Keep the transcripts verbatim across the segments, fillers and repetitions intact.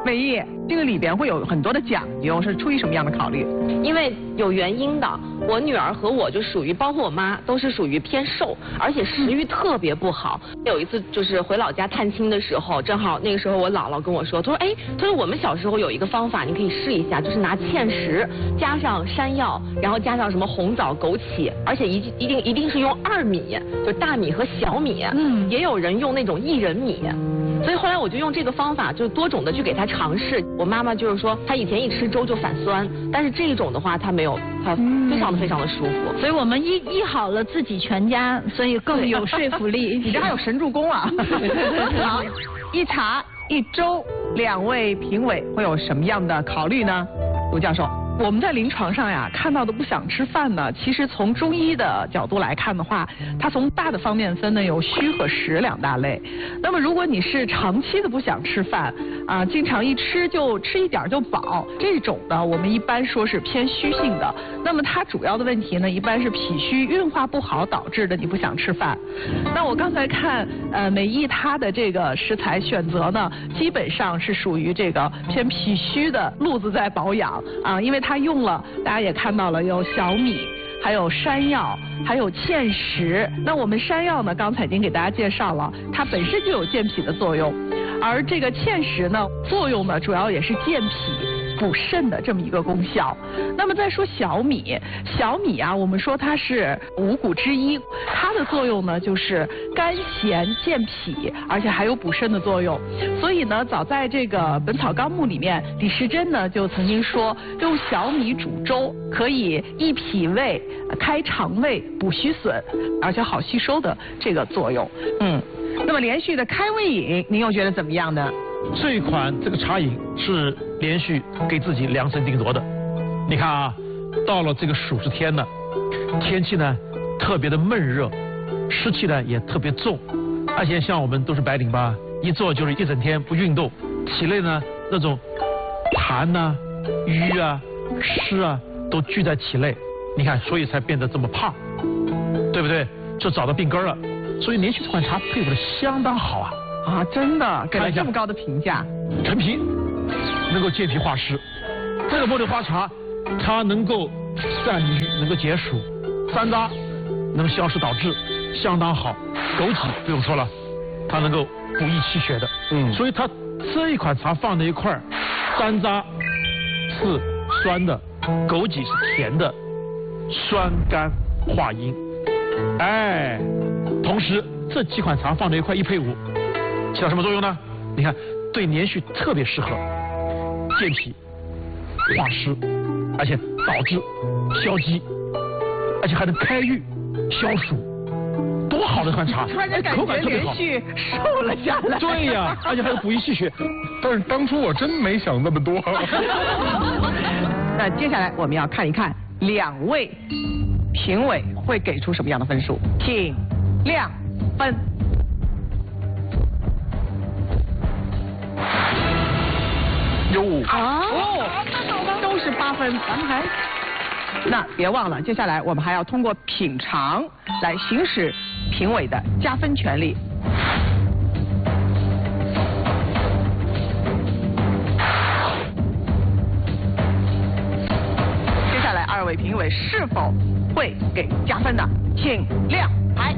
美意，这个里边会有很多的讲究，是出于什么样的考虑？ 因为有原因的，我女儿和我就属于，包括我妈都是属于偏瘦，而且食欲特别不好。有一次就是回老家探亲的时候，正好那个时候我姥姥跟我说，她说哎，她说我们小时候有一个方法，你可以试一下，就是拿芡实加上山药，然后加上什么红枣、枸杞，而且一一定一定是用二米，就大米和小米，嗯，也有人用那种薏仁米。所以后来我就用这个方法，就多种的去给她尝试。我妈妈就是说，她以前一吃粥就反酸，但是这一种的话，她没有，她非常的非常的舒服。 所以我们医医好了自己全家，所以更有说服力。 你这还有神助攻啊！好，一茶一粥，两位评委会有什么样的考虑呢？卢教授。 我们在临床上呀看到的不想吃饭呢，其实从中医的角度来看的话，它从大的方面分呢有虚和实两大类。那么如果你是长期的不想吃饭啊，经常一吃就吃一点就饱，这种呢我们一般说是偏虚性的。那么它主要的问题呢，一般是脾虚运化不好导致的，你不想吃饭。那我刚才看呃美意它的这个食材选择呢，基本上是属于这个偏脾虚的路子在保养啊，因为它用了，大家也看到了有小米，还有山药，还有芡实。那我们山药呢，刚才已经给大家介绍了，它本身就有健脾的作用，而这个芡实呢，作用呢主要也是健脾补肾的这么一个功效。那么再说小米，小米啊，我们说它是五谷之一，它的作用呢就是甘咸健脾，而且还有补肾的作用。所以呢，早在这个《本草纲目》里面，李时珍呢就曾经说，用小米煮粥可以益脾胃、开肠胃、补虚损，而且好吸收的这个作用。 嗯，那么连续的开胃饮，您又觉得怎么样呢？ 这一款这个茶饮是连续给自己量身定做的。你看啊，到了这个暑湿天呢，天气呢特别的闷热，湿气呢也特别重，而且像我们都是白领吧，一坐就是一整天不运动，体内呢那种痰呐、瘀啊、湿啊都聚在体内，你看，所以才变得这么胖，对不对？就找到病根了。所以连续这款茶配合的相当好啊。 啊，真的给了这么高的评价。 陈皮能够健脾化湿，这个茉莉花茶它能够散瘀，能够解暑，山楂能消食导滞，相当好。枸杞不用说了，它能够补益气血的。嗯，所以它这一款茶放在一块儿，山楂是酸的，枸杞是甜的，酸甘化阴。哎，同时这几款茶放在一块一配伍，起到什么作用呢？你看，对连续特别适合，健脾、化湿，而且导滞、消积，而且还能开郁、消暑，多好的一款茶！ 突然间感觉连续瘦了下来。 对呀，而且还有补益气血。 但是当初我真没想那么多。 那接下来我们要看一看两位评委会给出什么样的分数，请亮分。 哟啊哦，都是八分，咱们还。那别忘了，接下来我们还要通过品尝来行使评委的加分权利。接下来二位评委是否会给加分的，请亮牌。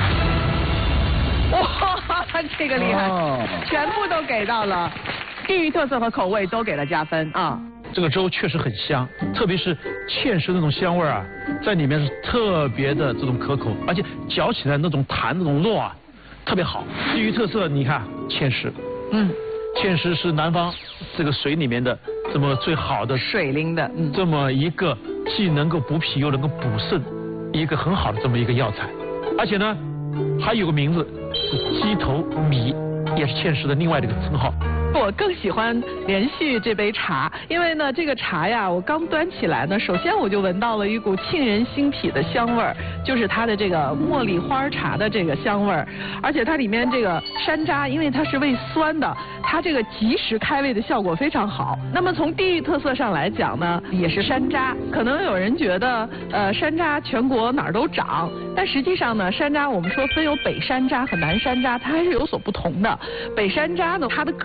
哇，这个厉害，哦、全部都给到了。地域特色和口味都给了加分啊！ 这个粥确实很香，特别是芡实那种香味啊，在里面是特别的这种可口，而且嚼起来那种弹那种糯啊，特别好。地域特色，你看芡实，嗯，芡实是南方这个水里面的这么最好的水灵的，嗯， 这么一个既能够补脾又能够补肾，一个很好的这么一个药材，而且呢，还有个名字是鸡头米，也是芡实的另外的一个称号。 我更喜欢连续这杯茶，因为呢，这个茶呀，我刚端起来呢，首先我就闻到了一股沁人心脾的香味儿，就是它的这个茉莉花茶的这个香味儿，而且它里面这个山楂，因为它是味酸的，它这个及时开胃的效果非常好。那么从地域特色上来讲呢，也是山楂。可能有人觉得，呃，山楂全国哪儿都长，但实际上呢，山楂我们说分有北山楂和南山楂，它还是有所不同的。北山楂呢，它的个儿呢要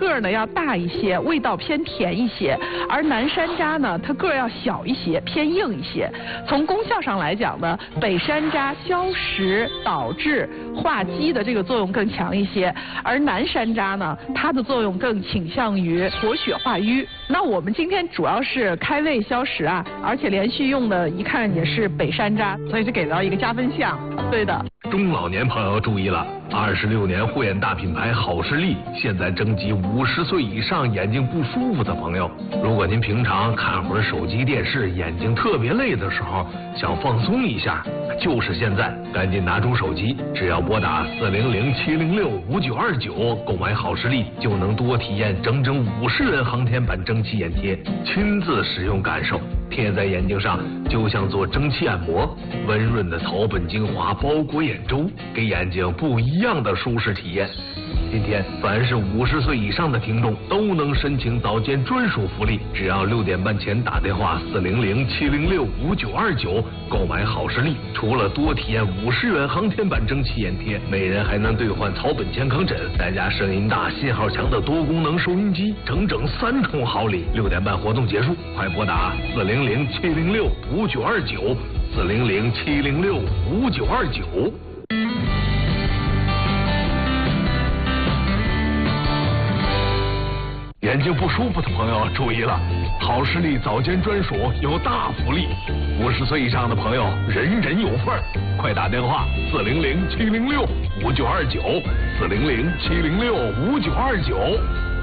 要大一些，味道偏甜一些，而南山楂呢，它个儿要小一些，偏硬一些。从功效上来讲呢，北山楂消食导滞化积的这个作用更强一些，而南山楂呢，它的作用更倾向于活血化瘀。那我们今天主要是开胃消食啊，而且连续用的一看也是北山楂，所以就给到一个加分项。对的。 中老年朋友注意了，二十六年护眼大品牌好视力现在征集五十岁以上眼睛不舒服的朋友。如果您平常看会儿手机电视，眼睛特别累的时候，想放松一下，就是现在，赶紧拿出手机，只要拨打四零零七零六五九二九购买好视力，就能多体验整整五十元航天版蒸汽眼贴，亲自使用感受，贴在眼睛上就像做蒸汽按摩，温润的草本精华包裹眼周，给眼睛不一样的舒适体验。今天凡是五十岁以上的听众都能申请早间专属福利，只要六点半前打电话四零零七零六五九二九购买好视力，除了多体验五十元航天版蒸汽眼贴，每人还能兑换草本健康枕，再加声音大、信号强的多功能收音机，整整三重好礼。六点半活动结束，快拨打四零零七零六五九二九四零零七零六五九二九。眼睛不舒服的朋友注意了，好视力早间专属有大福利，五十岁以上的朋友人人有份儿，快打电话四零零七零六五九二九四零零七零六五九二九。